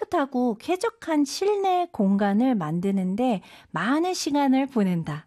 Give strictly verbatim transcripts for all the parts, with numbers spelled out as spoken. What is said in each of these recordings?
따뜻하고 쾌적한 실내 공간을 만드는데 많은 시간을 보낸다.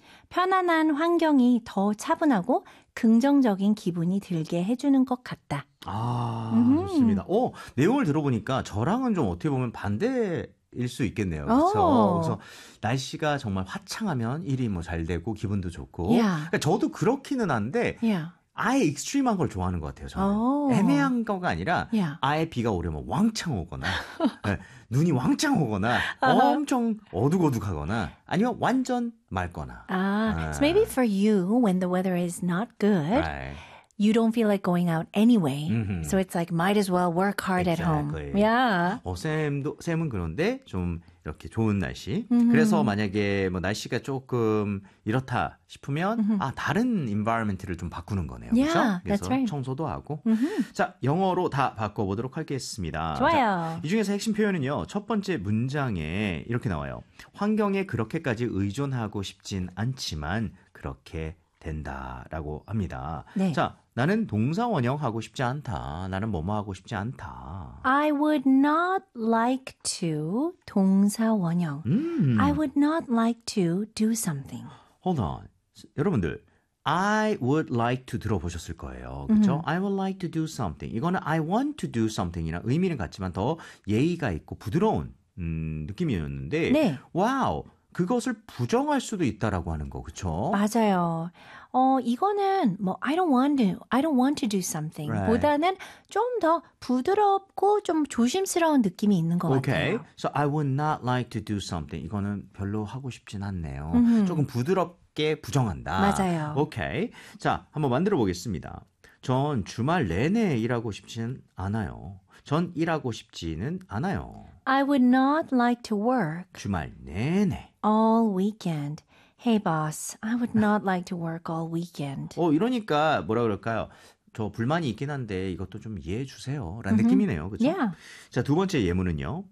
편안한 환경이 더 차분하고 긍정적인 기분이 들게 해주는 것 같다. 아, 음흠. 좋습니다. 오, 내용을 들어보니까 저랑은 좀 어떻게 보면 반대일 수 있겠네요. 그렇죠? 오. 그래서 날씨가 정말 화창하면 일이 뭐 잘 되고 기분도 좋고. Yeah. 그러니까 저도 그렇기는 한데 Yeah. 아예 익스트림한 걸 좋아하는 것 같아요. 저는. 오. 애매한 거가 아니라 Yeah. 아예 비가 오려면 왕창 오거나 네, 눈이 왕창 오거나 Uh-huh. 엄청 어둑어둑하거나 아니면 완전 맑거나. Ah, so maybe for you, when the weather is not good, Right. you don't feel like going out anyway. Mhm. So it's like, might as well work hard at home. Exactly. Yeah. 어, 쌤도, 쌤은 그런데 좀 이렇게 좋은 날씨. 음흠. 그래서 만약에 뭐 날씨가 조금 이렇다 싶으면 아, 다른 environment를 좀 바꾸는 거네요. Yeah, 그렇죠? 그래서 that's right. 청소도 하고. 음흠. 자, 영어로 다 바꿔보도록 하겠습니다. 좋아요. 자, 이 중에서 핵심 표현은요. 첫 번째 문장에 이렇게 나와요. 환경에 그렇게까지 의존하고 싶진 않지만 그렇게 된다라고 합니다. 네. 자, 나는 동사 원형 하고 싶지 않다. 나는 뭐뭐 하고 싶지 않다. I would not like to 동사 원형. 음. I would not like to do something. Hold on. 여러분들, I would like to 들어보셨을 거예요. 그렇죠? 음. I would like to do something. 이거는 I want to do something이랑 의미는 같지만 더 예의가 있고 부드러운 음, 느낌이었는데 네. 와우. 그것을 부정할 수도 있다라고 하는 거. 그렇죠? 맞아요. 어, 이거는 뭐 I don't want to, I don't want to do something Right. 보다는 좀 더 부드럽고 좀 조심스러운 느낌이 있는 것 Okay. 같아요. So I would not like to do something. 이거는 별로 하고 싶진 않네요. 음흠. 조금 부드럽게 부정한다. 맞아요. 오케이. 자, 한번 만들어 보겠습니다. 전 주말 내내 일하고 싶진 않아요. 전 일하고 싶지는 않아요. I would not like to work 주말 내내. all weekend. Hey boss, I would not like to work all weekend. 어, 이러니까 뭐라 그럴까요? 저 불만이 있긴 한데 이것도 좀 이해해 주세요. 라는 느낌이네요. 그렇죠? Yeah. 자, 두 번째 예문은요.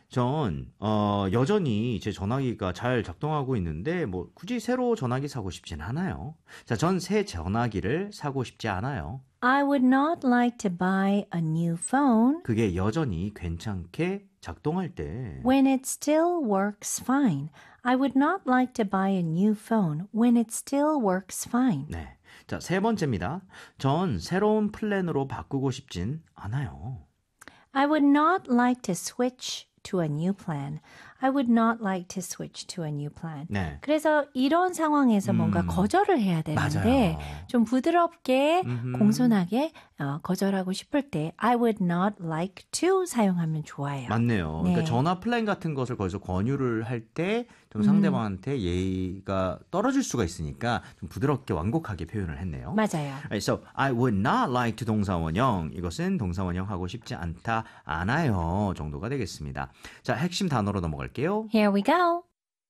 전 어, 여전히 제 전화기가 잘 작동하고 있는데 뭐 굳이 새로 전화기 사고 싶진 않아요. 자, 전 새 전화기를 사고 싶지 않아요. I would not like to buy a new phone 그게 여전히 괜찮게 작동할 때 when it still works fine. I would not like to buy a new phone when it still works fine. 네. 자, 세 번째입니다. 전 새로운 플랜으로 바꾸고 싶진 않아요. I would not like to switch to a new plan. I would not like to switch to a new plan. 네. 그래서 이런 상황에서 뭔가 음. 거절을 해야 되는데 맞아요. 좀 부드럽게 음흠. 공손하게 어, 거절하고 싶을 때 I would not like to 사용하면 좋아요. 맞네요. 네. 그러니까 전화 플랜 같은 것을 거기서 권유를 할 때 좀 상대방한테 예의가 떨어질 수가 있으니까 좀 부드럽게 완곡하게 표현을 했네요. 맞아요. Right, so I would not like to 동사원형. 이것은 동사원형 하고 싶지 않다, 않아요 정도가 되겠습니다. 자, 핵심 단어로 넘어갈게요. Here we go.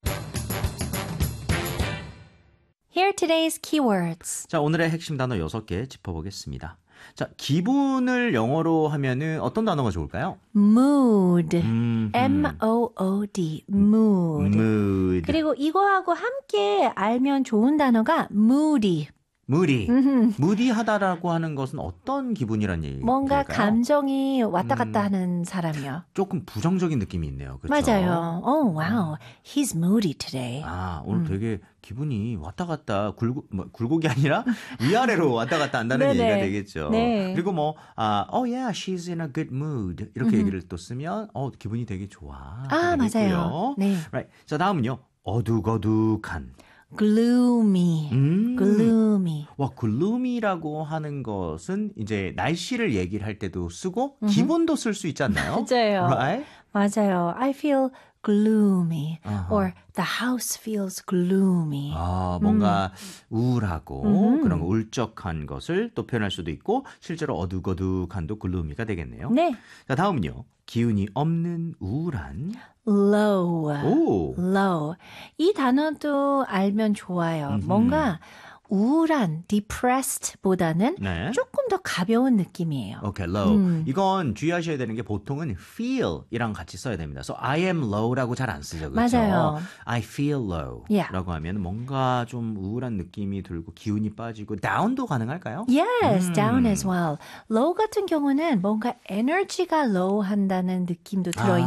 Here are today's keywords. 자, 오늘의 핵심 단어 여섯 개 짚어보겠습니다. 자, 기분을 영어로 하면은 어떤 단어가 좋을까요? Mood. 음, M O O D. Mood. mood. 그리고 이거하고 함께 알면 좋은 단어가 moody. 무디. 무디하다라고 하는 것은 어떤 기분이란 얘기일까요? 뭔가 감정이 왔다 갔다 음. 하는 사람이요. 조금 부정적인 느낌이 있네요. 그렇죠? 맞아요. Oh, wow. He's moody today. 아, 오늘 되게 기분이 왔다 갔다 굴고, 뭐, 굴곡이 아니라 위아래로 왔다 갔다 한다는 네네. 얘기가 되겠죠. 네. 그리고 뭐, 아, oh yeah, she's in a good mood. 이렇게 얘기를 또 쓰면, 어, 기분이 되게 좋아. 아, 되겠고요. 맞아요. 네. Right. 자, 다음은요. 어둑어둑한. gloomy. 음. gloomy. 와, gloomy라고 하는 것은 이제 날씨를 얘기를 할 때도 쓰고 기분도 쓸 수 있지 않나요? 맞아요. Right? 맞아요. I feel gloomy. 아하. Or the house feels gloomy. 아, 뭔가 우울하고 음. 그런 거 울적한 것을 또 표현할 수도 있고 실제로 어둑어둑한도 글루미가 되겠네요. 네. 자, 다음은요. 기운이 없는 우울한. low. 오. low. 이 단어도 알면 좋아요. 음흠. 뭔가 우울한, depressed보다는 네. 조금 더 가벼운 느낌이에요. 오케이, low. 음. 이건 주의하셔야 되는 게 보통은 feel이랑 같이 써야 됩니다. So I am low라고 잘 안 쓰죠. 그렇죠? 맞아요. I feel low Yeah. 라고 하면 뭔가 좀 우울한 느낌이 들고 기운이 빠지고 down도 가능할까요? Yes, 음. down as well. low 같은 경우는 뭔가 에너지가 low 한다는 느낌도 들어있는